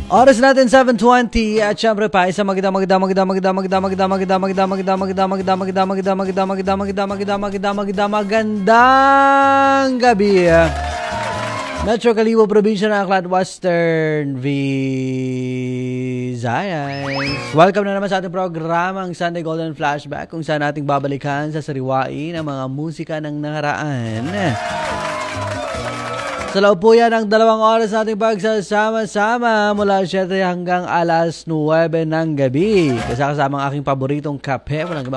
Oras natin 7:20 at syempre pa isang magandang gabi. Metro Kalibo Probinsya ng Aklan Western Visayas. Welcome na naman sa ating programang Sunday Golden Flashback kung saan ating babalikan sa sariwain ang mga musika ng nakaraan. Sa loob po yan ang 2 oras nating pagsasama-sama mula 7 hanggang alas 9 ng gabi. Kasama ang aking paboritong kape. Walang